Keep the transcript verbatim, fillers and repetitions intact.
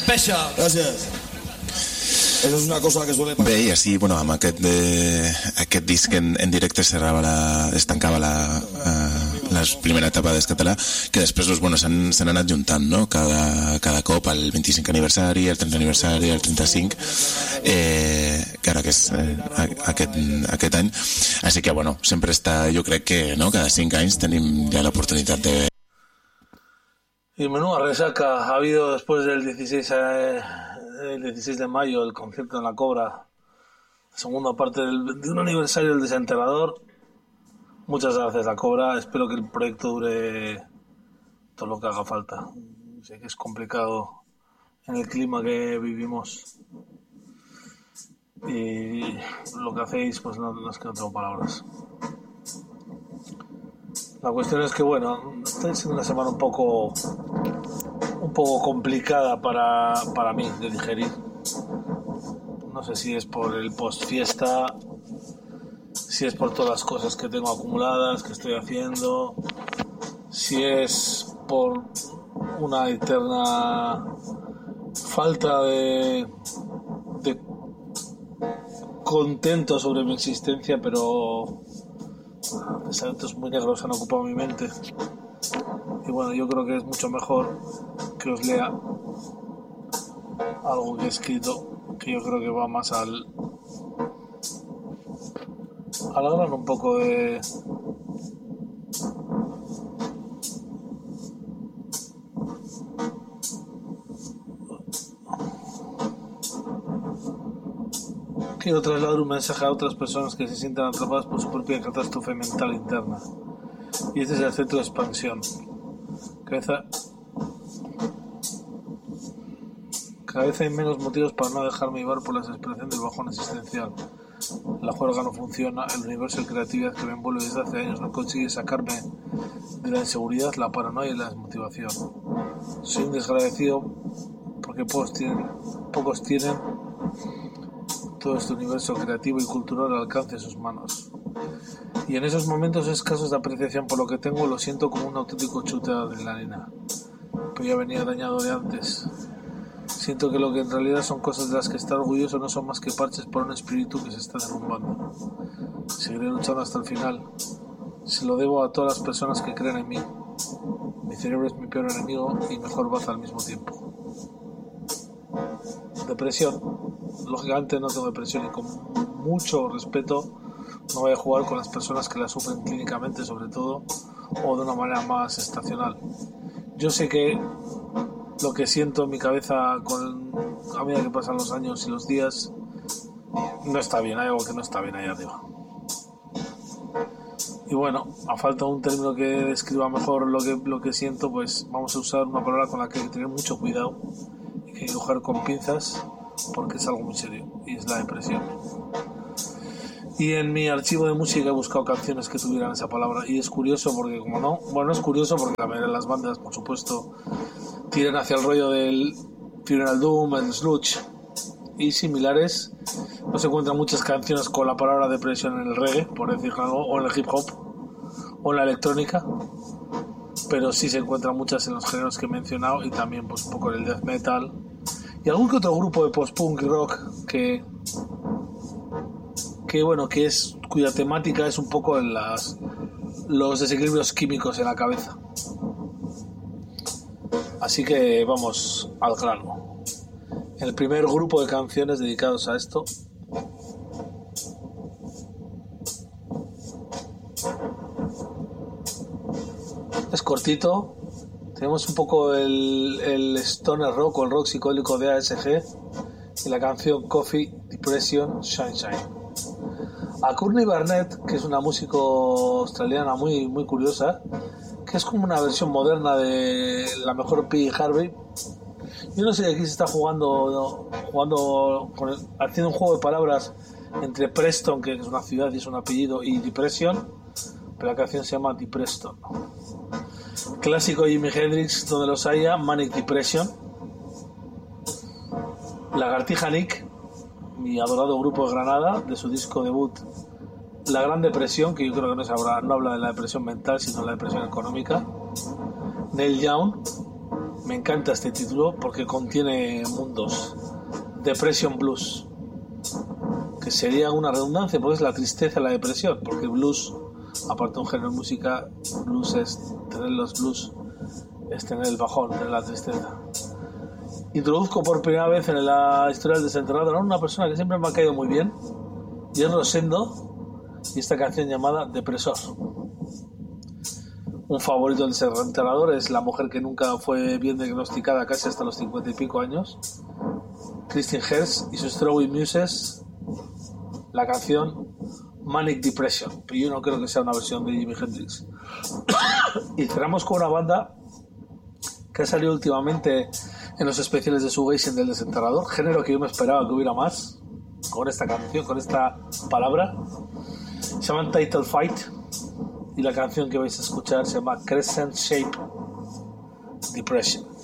Special. Gràcies. Això és una cosa que suele passar. Bé, i així, bueno, amb aquest, de, aquest disc en, en directe cerrava la, es tancava la, uh, la primera etapa d'Escatalà, que després doncs, bueno, s'han, s'han anat juntant, no? Cada, cada cop, el vint-i-cinquè aniversari, el trentè aniversari, el trenta-cinc, eh, que ara que és eh, aquest, aquest any. Així que, bueno, sempre està, jo crec que no? Cada cinc anys tenim ja l'oportunitat de... Y menuda resaca ha habido después del dieciséis, eh, el dieciséis de mayo, el concierto en La Cobra, segunda parte del, de un aniversario del Desenterrador. Muchas gracias, La Cobra. Espero que el proyecto dure todo lo que haga falta. Sé que es complicado en el clima que vivimos. Y lo que hacéis, pues no, no es que no tengo palabras. La cuestión es que, bueno, está siendo una semana un poco un poco complicada para, para mí de digerir. No sé si es por el post fiesta, si es por todas las cosas que tengo acumuladas, que estoy haciendo, si es por una eterna falta de, de contento sobre mi existencia, pero pensamientos muy negros han ocupado mi mente. Y bueno, yo creo que es mucho mejor que os lea algo que he escrito, que yo creo que va más al al grano un poco de quiero trasladar un mensaje a otras personas que se sientan atrapadas por su propia catástrofe mental interna. Y este es el centro de expansión. Cabeza... Cada vez hay menos motivos para no dejarme llevar por la desesperación del bajón existencial. La juerga no funciona, el universo de creatividad que me envuelve desde hace años no consigue sacarme de la inseguridad, la paranoia y la desmotivación. Soy un desagradecido porque pocos tienen, pocos tienen todo este universo creativo y cultural al alcance de sus manos. Y en esos momentos escasos de apreciación por lo que tengo, lo siento como un auténtico chute de adrenalina. Pero ya venía dañado de antes. Siento que lo que en realidad son cosas de las que estar orgulloso no son más que parches por un espíritu que se está derrumbando. Seguiré luchando hasta el final. Se lo debo a todas las personas que creen en mí. Mi cerebro es mi peor enemigo y mejor baza al mismo tiempo. Depresión. Lógicamente no tengo depresión y con mucho respeto no voy a jugar con las personas que la sufren clínicamente, sobre todo, o de una manera más estacional. Yo sé que lo que siento en mi cabeza con, a medida que pasan los años y los días no está bien, hay algo que no está bien ahí arriba. Y bueno, a falta de un término que describa mejor lo que, lo que siento, pues vamos a usar una palabra con la que hay que tener mucho cuidado y que hay que coger con pinzas porque es algo muy serio, y es la depresión. Y en mi archivo de música he buscado canciones que tuvieran esa palabra, y es curioso porque como no, bueno, es curioso porque la mayoría de las bandas, por supuesto, tiran hacia el rollo del Funeral Doom, el sludge y similares. No se encuentran muchas canciones con la palabra depresión en el reggae, por decirlo algo, o en el hip hop, o en la electrónica, pero sí se encuentran muchas en los géneros que he mencionado, y también pues un poco en el death metal y algún que otro grupo de post-punk y rock que que bueno, que es cuya temática es un poco en las los desequilibrios químicos en la cabeza. Así que vamos al grano. El primer grupo de canciones dedicados a esto es cortito. Tenemos un poco el, el stoner rock o el rock psicodélico de A S G y la canción Coffee, Depression, Sunshine. A Courtney Barnett, que es una músico australiana muy, muy curiosa, que es como una versión moderna de la mejor P. Harvey. Yo no sé, aquí se está jugando, jugando con el, haciendo un juego de palabras entre Preston, que es una ciudad y es un apellido, y Depression, pero la canción se llama Depreston. Clásico Jimi Hendrix, donde los haya, Manic Depression. Lagartija Nick, mi adorado grupo de Granada, de su disco debut La Gran Depresión, que yo creo que no, se habla, no habla de la depresión mental, sino de la depresión económica. Neil Young, Me encanta este título porque contiene mundos. Depression Blues, que sería una redundancia, porque es la tristeza, la depresión, porque blues, aparte de un género de música, blues es tener los blues, es tener el bajón, tener la tristeza. Introduzco por primera vez en la historia del desenterrado a una persona que siempre me ha caído muy bien, y es Rosendo, y esta canción llamada Depresor. Un favorito del desenterrador es la mujer que nunca fue bien diagnosticada casi hasta los cincuenta y pico años, Christine Hertz, y sus Strawberry Muses, la canción Manic Depression, pero yo no creo que sea una versión de Jimi Hendrix. Y cerramos con una banda que ha salido últimamente en los especiales de Shoegazing del desenterrador, género que yo me esperaba que hubiera más, con esta canción, con esta palabra. Se llama Title Fight, y la canción que vais a escuchar se llama Crescent Shape Depression.